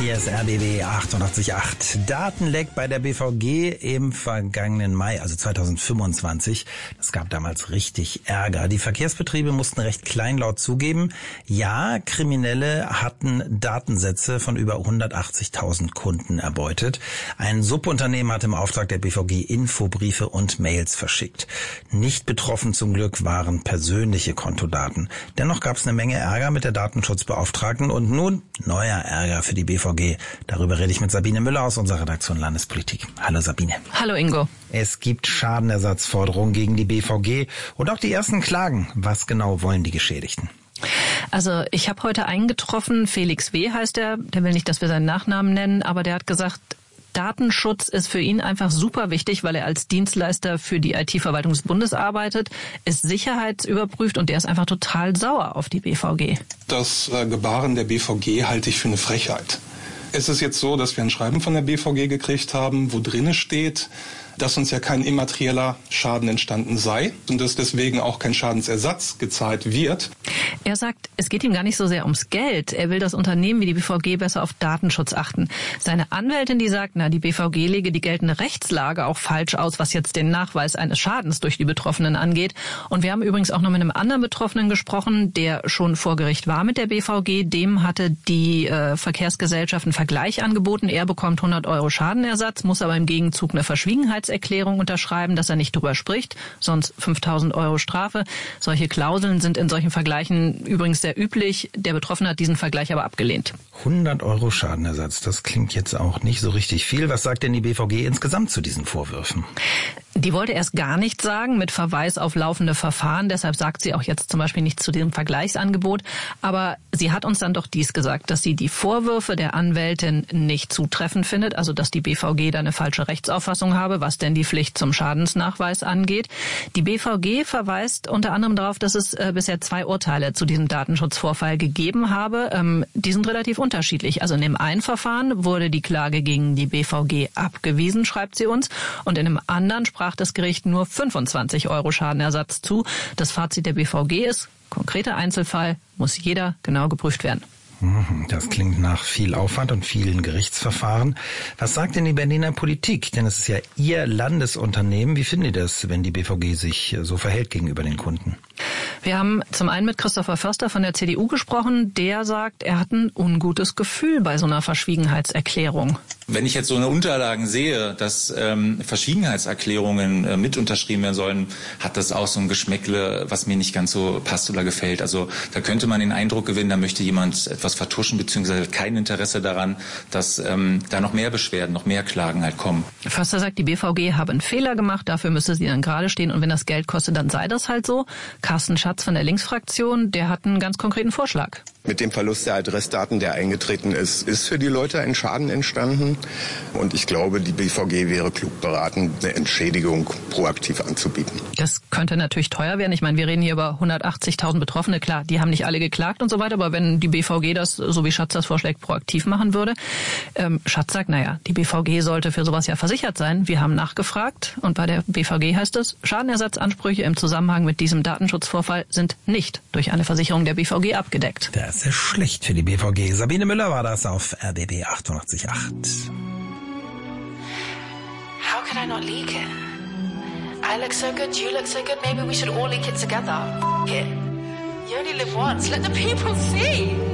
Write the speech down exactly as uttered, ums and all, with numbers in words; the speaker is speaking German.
Hier ist R B B achtundachtzig Komma acht. Datenleck bei der B V G im vergangenen Mai, also zweitausendfünfundzwanzig. Das gab damals richtig Ärger. Die Verkehrsbetriebe mussten recht kleinlaut zugeben, ja, Kriminelle hatten Datensätze von über hundertachtzigtausend Kunden erbeutet. Ein Subunternehmen hat im Auftrag der B V G Infobriefe und Mails verschickt. Nicht betroffen zum Glück waren persönliche Kontodaten. Dennoch gab es eine Menge Ärger mit der Datenschutzbeauftragten und nun neuer Ärger für die B V G. Darüber rede ich mit Sabine Müller aus unserer Redaktion Landespolitik. Hallo Sabine. Hallo Ingo. Es gibt Schadenersatzforderungen gegen die B V G und auch die ersten Klagen. Was genau wollen die Geschädigten? Also ich habe heute einen getroffen, Felix W. heißt er, der will nicht, dass wir seinen Nachnamen nennen, aber der hat gesagt, Datenschutz ist für ihn einfach super wichtig, weil er als Dienstleister für die I T-Verwaltung des Bundes arbeitet, ist sicherheitsüberprüft und der ist einfach total sauer auf die B V G. Das äh, Gebaren der B V G halte ich für eine Frechheit. Es ist jetzt so, dass wir ein Schreiben von der B V G gekriegt haben, wo drinne steht, dass uns ja kein immaterieller Schaden entstanden sei und dass deswegen auch kein Schadensersatz gezahlt wird. Er sagt, es geht ihm gar nicht so sehr ums Geld. Er will das Unternehmen wie die B V G besser auf Datenschutz achten. Seine Anwältin, die sagt, na, die B V G lege die geltende Rechtslage auch falsch aus, was jetzt den Nachweis eines Schadens durch die Betroffenen angeht. Und wir haben übrigens auch noch mit einem anderen Betroffenen gesprochen, der schon vor Gericht war mit der B V G. Dem hatte die äh, Verkehrsgesellschaft einen Vergleich angeboten. Er bekommt hundert Euro Schadenersatz, muss aber im Gegenzug eine Verschwiegenheitserklärung unterschreiben, dass er nicht drüber spricht, sonst fünftausend Euro Strafe. Solche Klauseln sind in solchen Vergleichen übrigens sehr üblich. Der Betroffene hat diesen Vergleich aber abgelehnt. hundert Euro Schadenersatz, das klingt jetzt auch nicht so richtig viel. Was sagt denn die B V G insgesamt zu diesen Vorwürfen? Die wollte erst gar nichts sagen mit Verweis auf laufende Verfahren. Deshalb sagt sie auch jetzt zum Beispiel nichts zu diesem Vergleichsangebot. Aber sie hat uns dann doch dies gesagt, dass sie die Vorwürfe der Anwältin nicht zutreffend findet. Also dass die B V G da eine falsche Rechtsauffassung habe, was denn die Pflicht zum Schadensnachweis angeht. Die B V G verweist unter anderem darauf, dass es äh, bisher zwei Urteile zu diesem Datenschutzvorfall gegeben habe. Ähm, die sind relativ unterschiedlich. Also in dem einen Verfahren wurde die Klage gegen die B V G abgewiesen, schreibt sie uns. Und in dem anderen sprach das Gericht nur fünfundzwanzig Euro Schadenersatz zu. Das Fazit der B V G ist, konkreter Einzelfall muss jeder genau geprüft werden. Das klingt nach viel Aufwand und vielen Gerichtsverfahren. Was sagt denn die Berliner Politik? Denn es ist ja Ihr Landesunternehmen. Wie finden Sie das, wenn die B V G sich so verhält gegenüber den Kunden? Wir haben zum einen mit Christopher Förster von der C D U gesprochen. Der sagt, er hat ein ungutes Gefühl bei so einer Verschwiegenheitserklärung. Wenn ich jetzt so eine Unterlagen sehe, dass ähm, Verschwiegenheitserklärungen äh, mit unterschrieben werden sollen, hat das auch so ein Geschmäckle, was mir nicht ganz so passt oder gefällt. Also da könnte man den Eindruck gewinnen, da möchte jemand etwas vertuschen, beziehungsweise hat kein Interesse daran, dass ähm, da noch mehr Beschwerden, noch mehr Klagen halt kommen. Förster sagt, die B V G habe einen Fehler gemacht, dafür müsse sie dann gerade stehen und wenn das Geld kostet, dann sei das halt so. Carsten Schatz von der Linksfraktion, der hat einen ganz konkreten Vorschlag. Mit dem Verlust der Adressdaten, der eingetreten ist, ist für die Leute ein Schaden entstanden. Und ich glaube, die B V G wäre klug beraten, eine Entschädigung proaktiv anzubieten. Das könnte natürlich teuer werden. Ich meine, wir reden hier über hundertachtzigtausend Betroffene. Klar, die haben nicht alle geklagt und so weiter. Aber wenn die B V G das, so wie Schatz das vorschlägt, proaktiv machen würde. Ähm, Schatz sagt, naja, die B V G sollte für sowas ja versichert sein. Wir haben nachgefragt. Und bei der B V G heißt es, Schadenersatzansprüche im Zusammenhang mit diesem Datenschutzvorfall sind nicht durch eine Versicherung der B V G abgedeckt. Das ist ja schlecht für die B V G. Sabine Müller war das auf R B B achtundachtzig Komma acht. How could I not leak it? I look so good, you look so good, maybe we should all leak it together. F*** it. You only live once, let the people see.